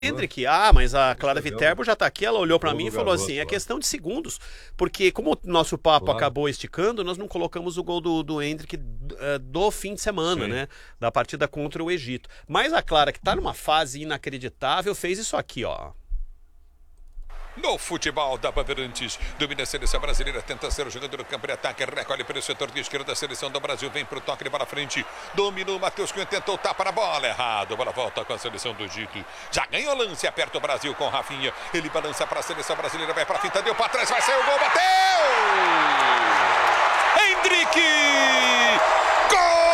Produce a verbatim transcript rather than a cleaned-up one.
Hendrick, ah, mas a Clara Viterbo já tá aqui, ela olhou para mim e falou assim, é questão de segundos, porque como o nosso papo claro. acabou esticando, nós não colocamos o gol do, do Hendrick uh, do fim de semana, Sim. né, da partida contra o Egito. Mas a Clara, que tá numa fase inacreditável, fez isso aqui, ó. No futebol da Bandeirantes, domina a seleção brasileira, tenta ser o jogador do campo de ataque, recolhe pelo setor de esquerda da seleção do Brasil, vem pro toque de bola frente, dominou, Matheus Cunha tentou tapa na bola, errado, bola volta com a seleção do Egito, já ganhou lance, aperta o Brasil com Rafinha, ele balança para a seleção brasileira, vai para a finta, deu para trás, vai sair o gol, bateu! Hendrick!